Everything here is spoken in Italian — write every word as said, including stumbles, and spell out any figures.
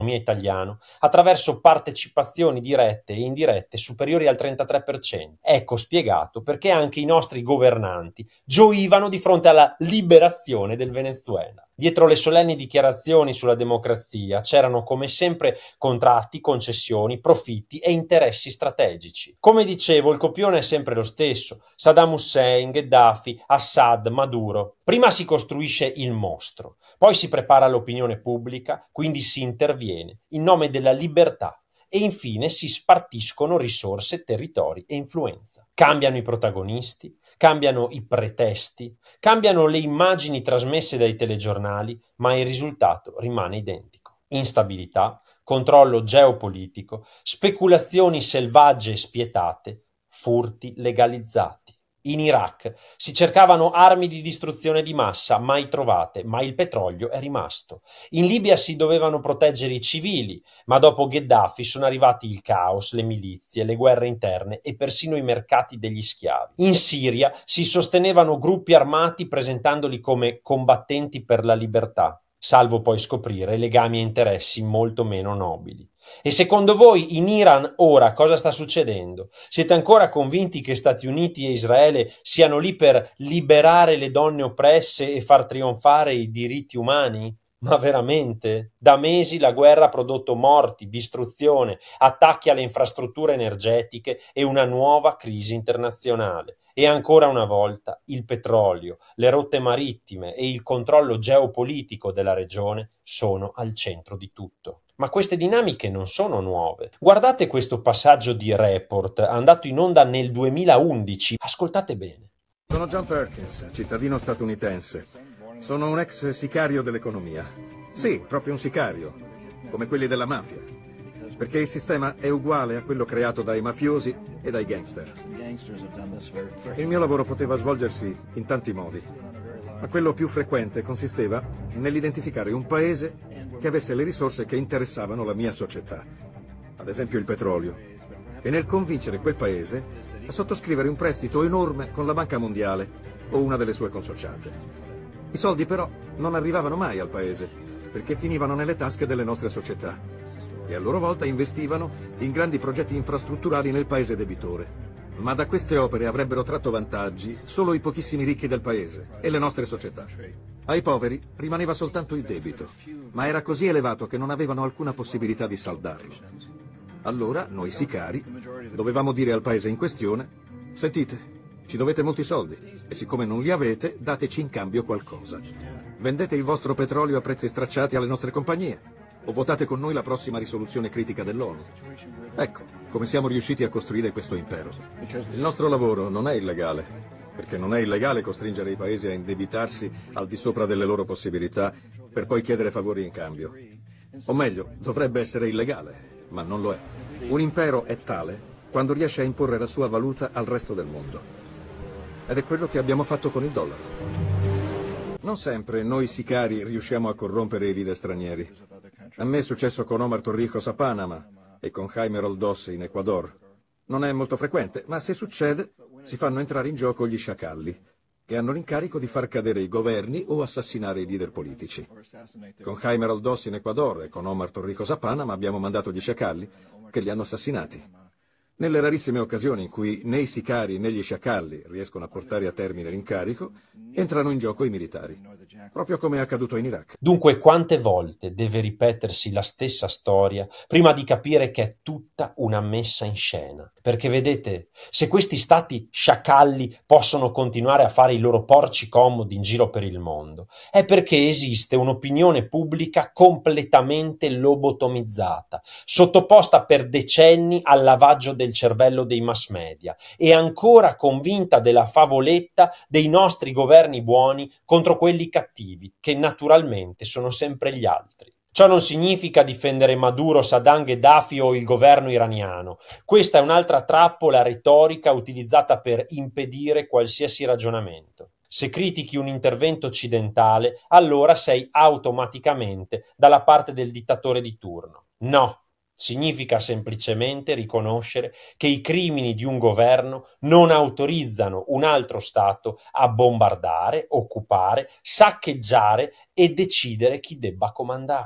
italiano attraverso partecipazioni dirette e indirette superiori al trentatré per cento. Ecco spiegato perché anche i nostri governanti gioivano di fronte alla liberazione del Venezuela. Dietro le solenni dichiarazioni sulla democrazia c'erano come sempre contratti, concessioni, profitti e interessi strategici. Come dicevo, il copione è sempre lo stesso: Saddam Hussein, Gheddafi, Assad, Maduro. Prima si costruisce il mostro, poi si prepara l'opinione pubblica, quindi si interviene in nome della libertà e infine si spartiscono risorse, territori e influenza. Cambiano i protagonisti, cambiano i pretesti, cambiano le immagini trasmesse dai telegiornali, ma il risultato rimane identico. Instabilità, controllo geopolitico, speculazioni selvagge e spietate, furti legalizzati. In Iraq si cercavano armi di distruzione di massa, mai trovate, ma il petrolio è rimasto. In Libia si dovevano proteggere i civili, ma dopo Gheddafi sono arrivati il caos, le milizie, le guerre interne e persino i mercati degli schiavi. In Siria si sostenevano gruppi armati presentandoli come combattenti per la libertà, salvo poi scoprire legami e interessi molto meno nobili. E secondo voi in Iran ora cosa sta succedendo? Siete ancora convinti che Stati Uniti e Israele siano lì per liberare le donne oppresse e far trionfare i diritti umani? Ma veramente? Da mesi la guerra ha prodotto morti, distruzione, attacchi alle infrastrutture energetiche e una nuova crisi internazionale. E ancora una volta il petrolio, le rotte marittime e il controllo geopolitico della regione sono al centro di tutto. Ma queste dinamiche non sono nuove. Guardate questo passaggio di Report, andato in onda nel duemilaundici. Ascoltate bene. Sono John Perkins, cittadino statunitense. Sono un ex sicario dell'economia. Sì, proprio un sicario, come quelli della mafia. Perché il sistema è uguale a quello creato dai mafiosi e dai gangster. Il mio lavoro poteva svolgersi in tanti modi, ma quello più frequente consisteva nell'identificare un paese che avesse le risorse che interessavano la mia società, ad esempio il petrolio, e nel convincere quel paese a sottoscrivere un prestito enorme con la Banca Mondiale o una delle sue consociate. I soldi però non arrivavano mai al paese, perché finivano nelle tasche delle nostre società, e a loro volta investivano in grandi progetti infrastrutturali nel paese debitore. Ma da queste opere avrebbero tratto vantaggi solo i pochissimi ricchi del paese e le nostre società. Ai poveri rimaneva soltanto il debito, ma era così elevato che non avevano alcuna possibilità di saldarlo. Allora noi sicari dovevamo dire al paese in questione: sentite, ci dovete molti soldi e siccome non li avete, dateci in cambio qualcosa. Vendete il vostro petrolio a prezzi stracciati alle nostre compagnie o votate con noi la prossima risoluzione critica dell'ONU. Ecco come siamo riusciti a costruire questo impero. Il nostro lavoro non è illegale, perché non è illegale costringere i paesi a indebitarsi al di sopra delle loro possibilità per poi chiedere favori in cambio. O meglio, dovrebbe essere illegale, ma non lo è. Un impero è tale quando riesce a imporre la sua valuta al resto del mondo. Ed è quello che abbiamo fatto con il dollaro. Non sempre noi sicari riusciamo a corrompere i leader stranieri. A me è successo con Omar Torrijos a Panama e con Jaime Roldos in Ecuador. Non è molto frequente, ma se succede, si fanno entrare in gioco gli sciacalli, che hanno l'incarico di far cadere i governi o assassinare i leader politici. Con Jaime Roldos in Ecuador e con Omar Torrijos a Panama abbiamo mandato gli sciacalli, che li hanno assassinati. Nelle rarissime occasioni in cui né i sicari né gli sciacalli riescono a portare a termine l'incarico, entrano in gioco i militari, proprio come è accaduto in Iraq. Dunque, quante volte deve ripetersi la stessa storia prima di capire che è tutta una messa in scena? Perché vedete, se questi stati sciacalli possono continuare a fare i loro porci comodi in giro per il mondo, è perché esiste un'opinione pubblica completamente lobotomizzata, sottoposta per decenni al lavaggio del cervello dei mass media e ancora convinta della favoletta dei nostri governi buoni contro quelli cattivi, che naturalmente sono sempre gli altri. Ciò non significa difendere Maduro, Saddam, Gheddafi o il governo iraniano. Questa è un'altra trappola retorica utilizzata per impedire qualsiasi ragionamento. Se critichi un intervento occidentale, allora sei automaticamente dalla parte del dittatore di turno. No. Significa semplicemente riconoscere che i crimini di un governo non autorizzano un altro Stato a bombardare, occupare, saccheggiare e decidere chi debba comandare.